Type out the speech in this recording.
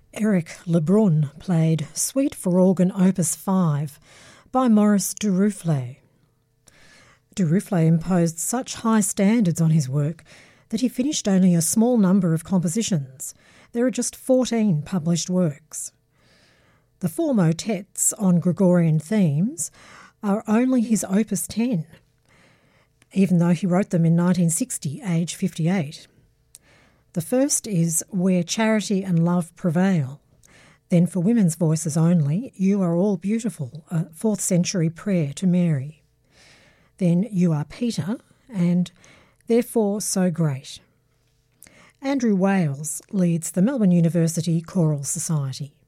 Eric Lebrun played Suite for Organ Opus 5 by Maurice Duruflé. Duruflé imposed such high standards on his work that he finished only a small number of compositions. There are just 14 published works. The 4 motets on Gregorian themes are only his Opus 10, even though he wrote them in 1960, age 58. The first is Where Charity and Love Prevail. Then for women's voices only, You Are All Beautiful, a 4th century prayer to Mary. Then You Are Peter, and Therefore So Great. Andrew Wales leads the Melbourne University Choral Society.